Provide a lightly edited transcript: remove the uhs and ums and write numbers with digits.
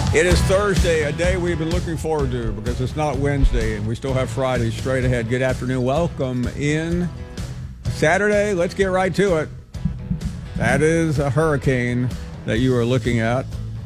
It is Thursday, a day we've been looking forward to because it's not Wednesday and we still have Friday straight ahead. Good afternoon. Welcome in Saturday. Let's get right to it. That is a hurricane that you are looking at.